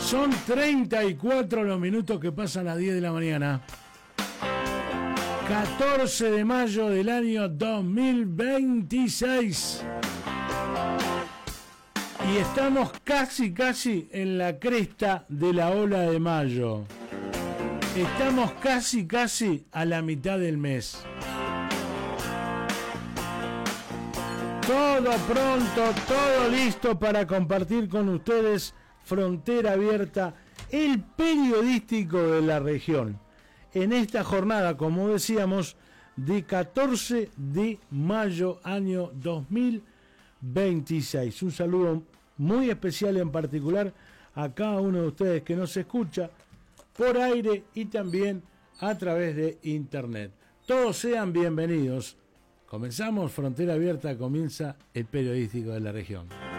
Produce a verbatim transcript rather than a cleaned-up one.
Son treinta y cuatro los minutos que pasan a las diez de la mañana. catorce de mayo del año dos mil veintiséis. Y estamos casi, casi en la cresta de la ola de mayo. Estamos casi, casi a la mitad del mes. Todo pronto, todo listo para compartir con ustedes Frontera Abierta, el periodístico de la región. En esta jornada, como decíamos, de catorce de mayo, año dos mil veintiséis. Un saludo muy especial en particular a cada uno de ustedes que nos escucha por aire y también a través de internet. Todos sean bienvenidos. Comenzamos Frontera Abierta, comienza el periodístico de la región.